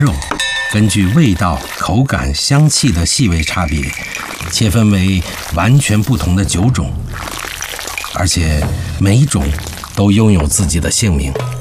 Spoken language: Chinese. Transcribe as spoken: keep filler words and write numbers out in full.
肉根据味道、口感、香气的细微差别，切分为完全不同的九种，而且每一种都拥有自己的姓名。